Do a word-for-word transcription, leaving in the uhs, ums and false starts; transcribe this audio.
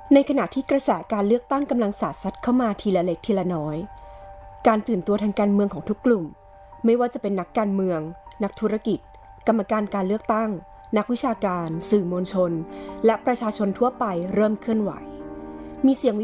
ในขณะที่กระแสการเลือกตั้งกำลังสาดซัดเข้ามาทีละเล็กทีละน้อยการตื่นตัวทางการเมืองของทุกกลุ่มไม่ว่าจะเป็นนักการเมืองนักธุรกิจกรรมการการเลือกตั้งนักวิชาการสื่อมวลชนและประชาชนทั่วไปเริ่มเคลื่อนไหวมีเสียง